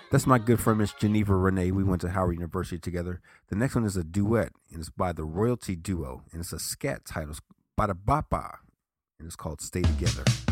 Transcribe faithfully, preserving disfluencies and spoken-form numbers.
That's my good friend Miss Geneva Renee. We went to Howard University together. The next one is a duet, and it's by the Royalty Duo, and it's a scat title, Bada Bapa, and it's called Stay Together.